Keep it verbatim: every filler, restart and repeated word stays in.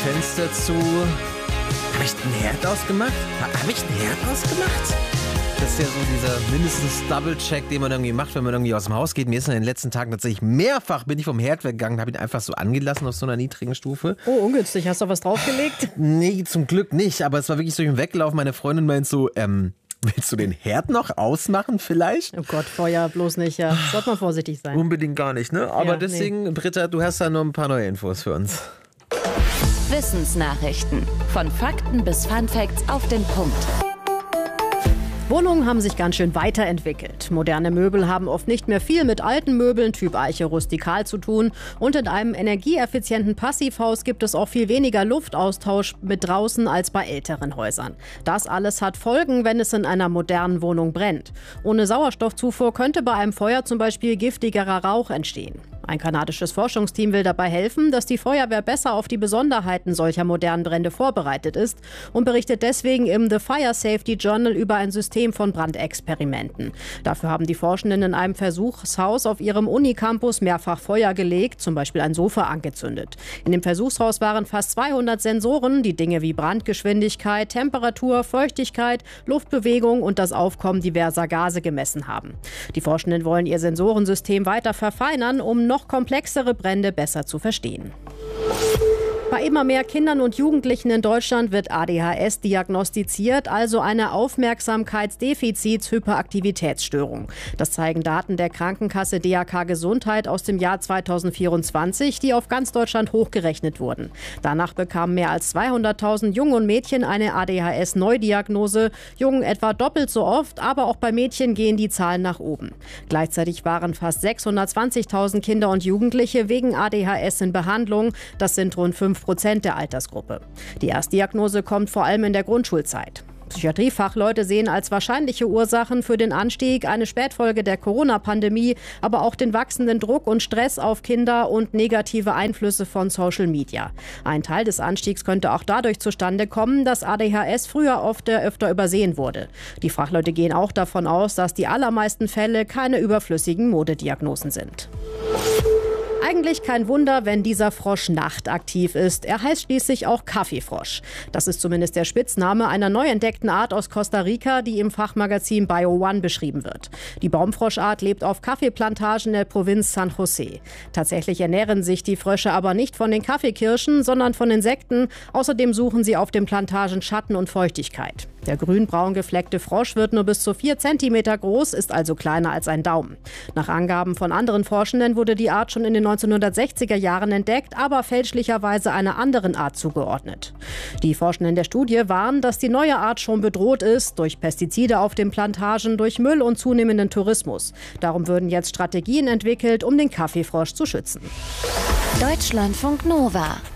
Fenster zu. Habe ich den Herd ausgemacht? Habe ich den Herd ausgemacht? Das ist ja so dieser mindestens Double-Check, den man irgendwie macht, wenn man irgendwie aus dem Haus geht. Mir ist in den letzten Tagen tatsächlich mehrfach bin ich vom Herd weggegangen, habe ihn einfach so angelassen auf so einer niedrigen Stufe. Oh, ungünstig. Hast du was draufgelegt? Nee, zum Glück nicht. Aber es war wirklich so im Weglauf. Meine Freundin meint so, ähm, willst du den Herd noch ausmachen vielleicht? Oh Gott, Feuer bloß nicht, ja. Sollte man vorsichtig sein. Unbedingt gar nicht, ne? Aber Ja, deswegen, nee. Britta, du hast da noch ein paar neue Infos für uns. Wissensnachrichten. Von Fakten bis Funfacts auf den Punkt. Wohnungen haben sich ganz schön weiterentwickelt. Moderne Möbel haben oft nicht mehr viel mit alten Möbeln, Typ Eiche rustikal, zu tun. Und in einem energieeffizienten Passivhaus gibt es auch viel weniger Luftaustausch mit draußen als bei älteren Häusern. Das alles hat Folgen, wenn es in einer modernen Wohnung brennt. Ohne Sauerstoffzufuhr könnte bei einem Feuer zum Beispiel giftigerer Rauch entstehen. Ein kanadisches Forschungsteam will dabei helfen, dass die Feuerwehr besser auf die Besonderheiten solcher modernen Brände vorbereitet ist und berichtet deswegen im The Fire Safety Journal über ein System von Brandexperimenten. Dafür haben die Forschenden in einem Versuchshaus auf ihrem Unicampus mehrfach Feuer gelegt, zum Beispiel ein Sofa angezündet. In dem Versuchshaus waren fast zweihundert Sensoren, die Dinge wie Brandgeschwindigkeit, Temperatur, Feuchtigkeit, Luftbewegung und das Aufkommen diverser Gase gemessen haben. Die Forschenden wollen ihr Sensorensystem weiter verfeinern, um noch komplexere Brände besser zu verstehen. Bei immer mehr Kindern und Jugendlichen in Deutschland wird A D H S diagnostiziert, also eine Aufmerksamkeitsdefizits-Hyperaktivitätsstörung. Das zeigen Daten der Krankenkasse D A K Gesundheit aus dem Jahr zweitausendvierundzwanzig, die auf ganz Deutschland hochgerechnet wurden. Danach bekamen mehr als zweihunderttausend Jungen und Mädchen eine A D H S-Neudiagnose, Jungen etwa doppelt so oft, aber auch bei Mädchen gehen die Zahlen nach oben. Gleichzeitig waren fast sechshundertzwanzigtausend Kinder und Jugendliche wegen A D H S in Behandlung. Das sind rund fünf Prozent der Altersgruppe. Die Erstdiagnose kommt vor allem in der Grundschulzeit. Psychiatriefachleute sehen als wahrscheinliche Ursachen für den Anstieg eine Spätfolge der Corona-Pandemie, aber auch den wachsenden Druck und Stress auf Kinder und negative Einflüsse von Social Media. Ein Teil des Anstiegs könnte auch dadurch zustande kommen, dass A D H S früher oft öfter übersehen wurde. Die Fachleute gehen auch davon aus, dass die allermeisten Fälle keine überflüssigen Modediagnosen sind. Eigentlich kein Wunder, wenn dieser Frosch nachtaktiv ist. Er heißt schließlich auch Kaffeefrosch. Das ist zumindest der Spitzname einer neu entdeckten Art aus Costa Rica, die im Fachmagazin Bio One beschrieben wird. Die Baumfroschart lebt auf Kaffeeplantagen in der Provinz San José. Tatsächlich ernähren sich die Frösche aber nicht von den Kaffeekirschen, sondern von Insekten. Außerdem suchen sie auf den Plantagen Schatten und Feuchtigkeit. Der grün-braun gefleckte Frosch wird nur bis zu vier Zentimeter groß, ist also kleiner als ein Daumen. Nach Angaben von anderen Forschenden wurde die Art schon in den neunzehnhundertsechziger Jahren entdeckt, aber fälschlicherweise einer anderen Art zugeordnet. Die Forschenden der Studie warnen, dass die neue Art schon bedroht ist, durch Pestizide auf den Plantagen, durch Müll und zunehmenden Tourismus. Darum würden jetzt Strategien entwickelt, um den Kaffeefrosch zu schützen. Deutschlandfunk Nova